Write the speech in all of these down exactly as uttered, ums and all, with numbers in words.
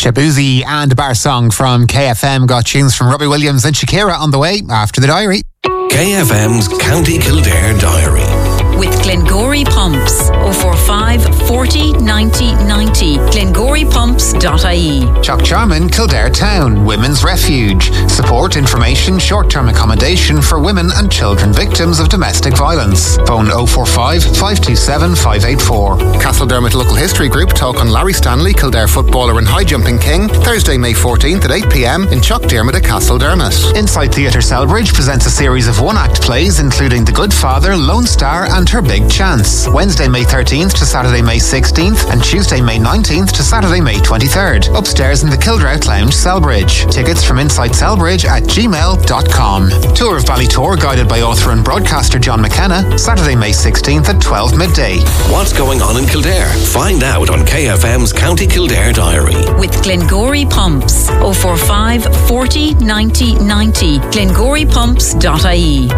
Shabuzi and a bar song from K F M got tunes from Robbie Williams and Shakira on the way after the diary. K F M's County Kildare Diary. With Glengory Pumps. oh four five, forty, ninety, ninety. glengory pumps dot I E. Chuck Charman, Kildare Town, Women's Refuge. Support, information, short-term accommodation for women and children victims of domestic violence. Phone oh four five, five two seven, five eight four. Castledermot Local History Group talk on Larry Stanley, Kildare footballer and high jumping king, Thursday, May fourteenth at eight p m in Chuckdermot at Castledermot. Inside Theatre Selbridge presents a series of one-act plays including The Good Father, Lone Star and Her Big Chance. Wednesday, May thirteenth to Saturday, May sixteenth and Tuesday, May nineteenth to Saturday, May twenty-third. Upstairs in the Kildare Lounge, Selbridge. Tickets from inside selbridge at gmail dot com. Tour of Ballytour guided by author and broadcaster John McKenna. Saturday, May sixteenth at twelve midday. What's going on in Kildare? Find out on K F M's County Kildare Diary. With Glengory Pumps. oh four five, forty, ninety, ninety. glengory pumps dot I E.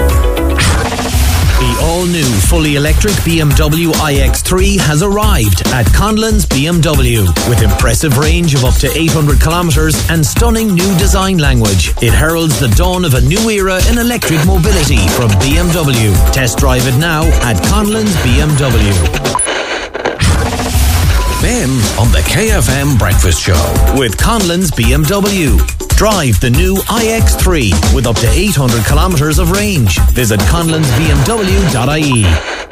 The all-new fully electric B M W i X three has arrived at Conlon's B M W. With impressive range of up to eight hundred kilometres and stunning new design language, it heralds the dawn of a new era in electric mobility from B M W. Test drive it now at Conlon's B M W. Ben on the K F M Breakfast Show. With Conlon's B M W. Drive the new i X three with up to eight hundred kilometres of range. Visit conlons b m w dot I E.